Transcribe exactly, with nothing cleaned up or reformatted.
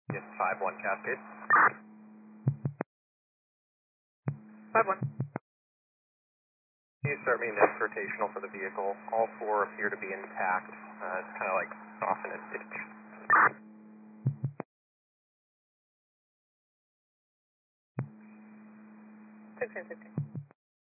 Yes, five one Cascade. five one. Can you start me next rotational for the vehicle? All four appear to be intact. Uh, it's kind of like off in a ditch. six nine fifteen.